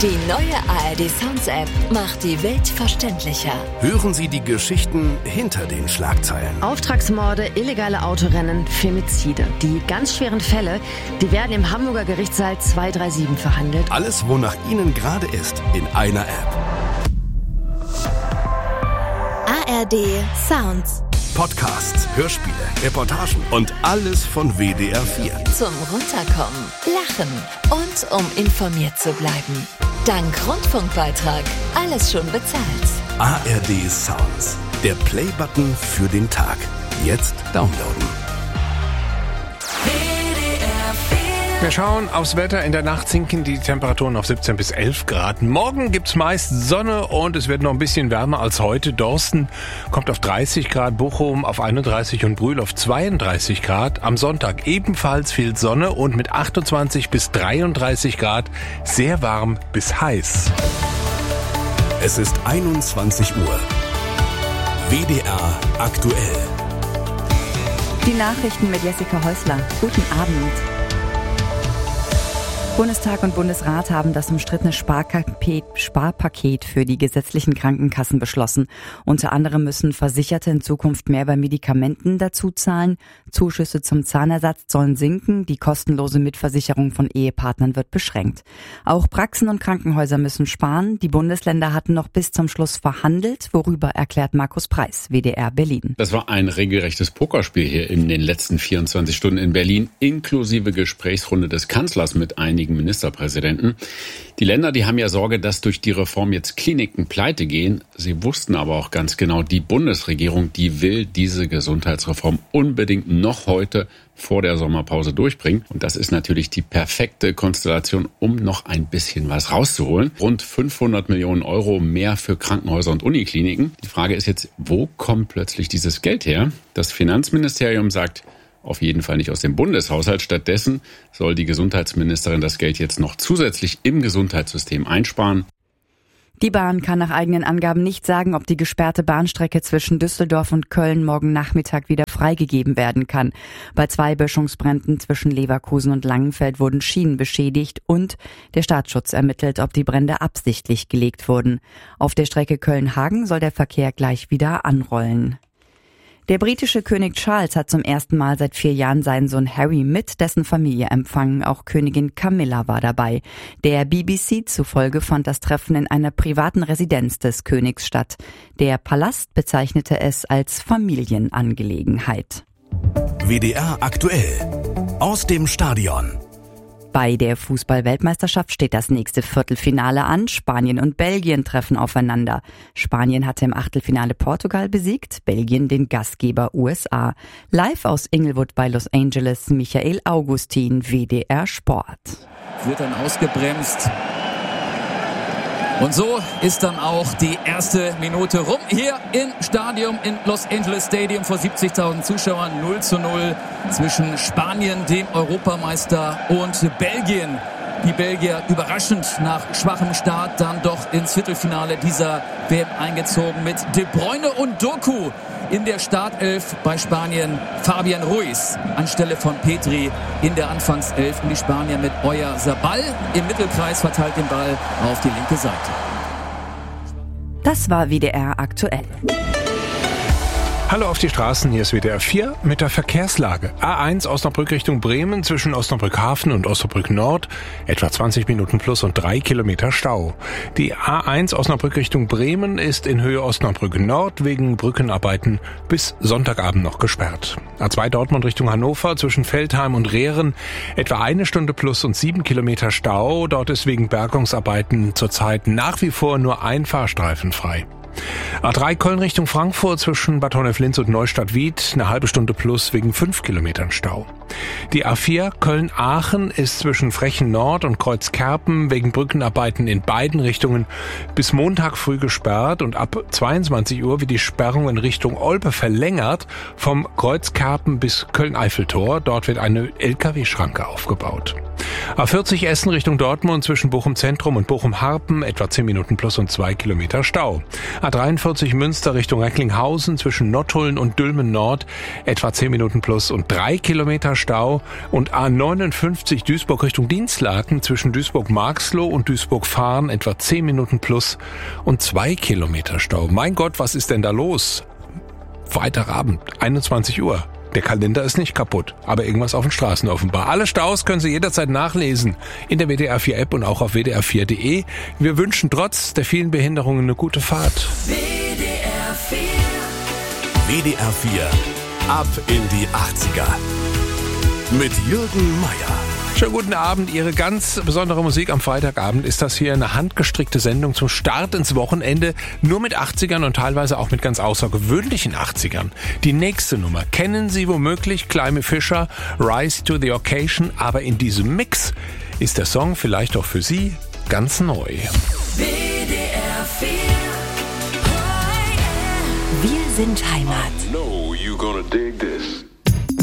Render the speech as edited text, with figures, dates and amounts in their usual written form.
Die neue ARD Sounds App macht die Welt verständlicher. Hören Sie die Geschichten hinter den Schlagzeilen. Auftragsmorde, illegale Autorennen, Femizide. Die ganz schweren Fälle, die werden im Hamburger Gerichtssaal 237 verhandelt. Alles, wonach Ihnen gerade ist, in einer App. ARD Sounds. Podcasts, Hörspiele, Reportagen und alles von WDR 4. Zum Runterkommen, Lachen und um informiert zu bleiben. Dank Rundfunkbeitrag. Alles schon bezahlt. ARD Sounds. Der Play-Button für den Tag. Jetzt downloaden. Wir schauen aufs Wetter. In der Nacht sinken die Temperaturen auf 17 bis 11 Grad. Morgen gibt's meist Sonne und es wird noch ein bisschen wärmer als heute. Dorsten kommt auf 30 Grad, Bochum auf 31 und Brühl auf 32 Grad. Am Sonntag ebenfalls viel Sonne und mit 28 bis 33 Grad sehr warm bis heiß. Es ist 21 Uhr. WDR aktuell. Die Nachrichten mit Jessica Häusler. Guten Abend. Bundestag und Bundesrat haben das umstrittene Sparpaket für die gesetzlichen Krankenkassen beschlossen. Unter anderem müssen Versicherte in Zukunft mehr bei Medikamenten dazu zahlen. Zuschüsse zum Zahnersatz sollen sinken. Die kostenlose Mitversicherung von Ehepartnern wird beschränkt. Auch Praxen und Krankenhäuser müssen sparen. Die Bundesländer hatten noch bis zum Schluss verhandelt. Worüber erklärt Markus Preis, WDR Berlin. Das war ein regelrechtes Pokerspiel hier in den letzten 24 Stunden in Berlin, inklusive Gesprächsrunde des Kanzlers mit einigen Ministerpräsidenten. Die Länder, die haben ja Sorge, dass durch die Reform jetzt Kliniken pleite gehen. Sie wussten aber auch ganz genau, die Bundesregierung, die will diese Gesundheitsreform unbedingt noch heute vor der Sommerpause durchbringen. Und das ist natürlich die perfekte Konstellation, um noch ein bisschen was rauszuholen. Rund 500 Millionen Euro mehr für Krankenhäuser und Unikliniken. Die Frage ist jetzt, wo kommt plötzlich dieses Geld her? Das Finanzministerium sagt, auf jeden Fall nicht aus dem Bundeshaushalt. Stattdessen soll die Gesundheitsministerin das Geld jetzt noch zusätzlich im Gesundheitssystem einsparen. Die Bahn kann nach eigenen Angaben nicht sagen, ob die gesperrte Bahnstrecke zwischen Düsseldorf und Köln morgen Nachmittag wieder freigegeben werden kann. Bei 2 Böschungsbränden zwischen Leverkusen und Langenfeld wurden Schienen beschädigt und der Staatsschutz ermittelt, ob die Brände absichtlich gelegt wurden. Auf der Strecke Köln-Hagen soll der Verkehr gleich wieder anrollen. Der britische König Charles hat zum ersten Mal seit 4 Jahren seinen Sohn Harry mit dessen Familie empfangen. Auch Königin Camilla war dabei. Der BBC zufolge fand das Treffen in einer privaten Residenz des Königs statt. Der Palast bezeichnete es als Familienangelegenheit. WDR aktuell. Aus dem Stadion. Bei der Fußball-Weltmeisterschaft steht das nächste Viertelfinale an. Spanien und Belgien treffen aufeinander. Spanien hatte im Achtelfinale Portugal besiegt, Belgien den Gastgeber USA. Live aus Inglewood bei Los Angeles, Michael Augustin, WDR Sport. Wird dann ausgebremst. Und so ist dann auch die erste Minute rum. Hier im Stadion in Los Angeles Stadium vor 70.000 Zuschauern. 0:0 zwischen Spanien, dem Europameister, und Belgien. Die Belgier überraschend nach schwachem Start dann doch ins Viertelfinale dieser WM eingezogen mit De Bruyne und Doku in der Startelf bei Spanien. Fabian Ruiz anstelle von Petri in der Anfangself und die Spanier mit Oyarzabal im Mittelkreis verteilt den Ball auf die linke Seite. Das war WDR aktuell. Hallo auf die Straßen, hier ist WDR 4 mit der Verkehrslage. A1 Osnabrück Richtung Bremen zwischen Osnabrück Hafen und Osnabrück Nord, etwa 20 Minuten plus und 3 Kilometer Stau. Die A1 Osnabrück Richtung Bremen ist in Höhe Osnabrück Nord wegen Brückenarbeiten bis Sonntagabend noch gesperrt. A2 Dortmund Richtung Hannover zwischen Veltheim und Rehren, etwa 1 Stunde plus und 7 Kilometer Stau. Dort ist wegen Bergungsarbeiten zurzeit nach wie vor nur ein Fahrstreifen frei. A3 Köln Richtung Frankfurt zwischen Bad Honnef-Linz und Neustadt-Wied, eine halbe Stunde plus wegen 5 Kilometern Stau. Die A4 Köln-Aachen ist zwischen Frechen Nord und Kreuzkerpen wegen Brückenarbeiten in beiden Richtungen bis Montag früh gesperrt und ab 22 Uhr wird die Sperrung in Richtung Olpe verlängert vom Kreuzkerpen bis Köln-Eiffeltor. Dort wird eine LKW-Schranke aufgebaut. A40 Essen Richtung Dortmund zwischen Bochum Zentrum und Bochum Harpen, etwa 10 Minuten plus und 2 Kilometer Stau. A43 Münster Richtung Recklinghausen zwischen Nottuln und Dülmen Nord, etwa 10 Minuten plus und 3 Kilometer Kilometer Stau und A59 Duisburg Richtung Dinslaken zwischen Duisburg-Marxloh und Duisburg-Fahren etwa 10 Minuten plus und 2 Kilometer Stau. Mein Gott, was ist denn da los? Freitagabend, 21 Uhr. Der Kalender ist nicht kaputt, aber irgendwas auf den Straßen offenbar. Alle Staus können Sie jederzeit nachlesen in der WDR 4 App und auch auf wdr4.de. Wir wünschen trotz der vielen Behinderungen eine gute Fahrt. WDR 4. WDR 4. Ab in die 80er. Mit Jürgen Meier. Schönen guten Abend. Ihre ganz besondere Musik am Freitagabend ist das hier eine handgestrickte Sendung zum Start ins Wochenende. Nur mit 80ern und teilweise auch mit ganz außergewöhnlichen 80ern. Die nächste Nummer kennen Sie womöglich, Climby Fisher, Rise to the Occasion. Aber in diesem Mix ist der Song vielleicht auch für Sie ganz neu. WDR 4. Wir sind Heimat.